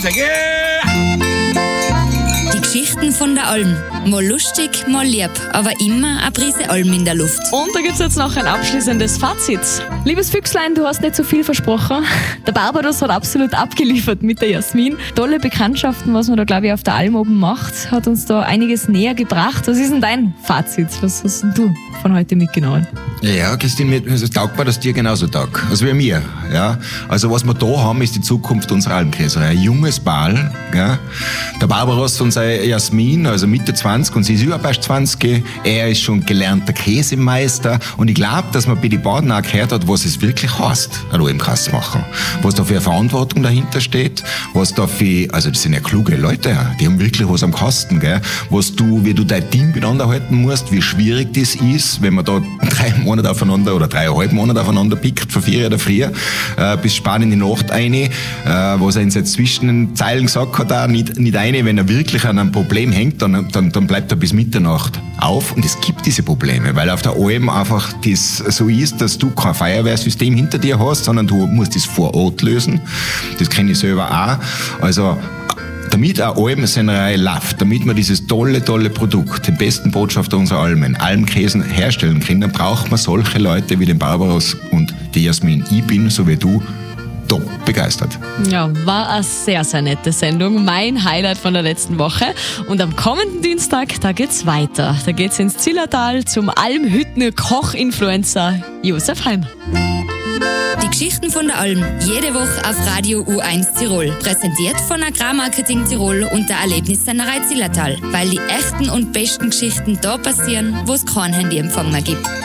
Käse, gell? Die Geschichten von der Alm. Mal lustig, mal lieb, aber immer eine Prise Alm in der Luft. Und da gibt es jetzt noch ein abschließendes Fazit. Liebes Füchslein, du hast nicht so viel versprochen. Der Barbados hat absolut abgeliefert mit der Jasmin. Tolle Bekanntschaften, was man da, glaube ich, auf der Alm oben macht, hat uns da einiges näher gebracht. Was ist denn dein Fazit? Was hast denn du von heute mitgenommen? Ja, Christine, es taugt mir, dass dir genauso taugt. Also wie mir. Ja. Also was wir da haben, ist die Zukunft unserer Almkäserei. Ein junges Ball. Ja. Der Barbaros und seine Jasmin, also Mitte 20 und sie ist überfast 20. Er ist schon gelernter Käsemeister und ich glaube, dass man bei den beiden auch gehört hat, was es wirklich heißt, ein OMK zu machen. Was da für eine Verantwortung dahinter steht, was da für, also das sind ja kluge Leute, die haben wirklich was am Kasten, gell? Wie du dein Team miteinander halten musst, wie schwierig das ist, wenn man da 3 Monate aufeinander oder 3,5 Monate aufeinander pickt, von 4 Uhr früh bis spät in die Nacht rein, was er in seinen Zwischenzeilen gesagt hat, auch nicht eine, wenn er wirklich an einem Problem hängt, dann bleibt er bis Mitternacht auf und es gibt diese Probleme, weil auf der Alm einfach das so ist, dass du kein Feuerwehrsystem hinter dir hast, sondern du musst das vor Ort lösen. Das kenne ich selber auch. Also damit eine Almsennerei läuft, damit wir dieses tolle Produkt, den besten Botschafter unserer Almen, Almkäsen herstellen können, braucht man solche Leute wie den Barbaros und die Jasmin. Ich bin, so wie du, top begeistert. Ja, war eine sehr, sehr nette Sendung. Mein Highlight von der letzten Woche. Und am kommenden Dienstag, da geht's weiter. Da geht's ins Zillertal zum Almhüttner-Koch-Influencer Josef Heim. Die Geschichten von der Alm. Jede Woche auf Radio U1 Tirol. Präsentiert von Agrarmarketing Tirol und der Erlebnissennerei Zillertal. Weil die echten und besten Geschichten da passieren, wo es kein Handyempfang mehr gibt.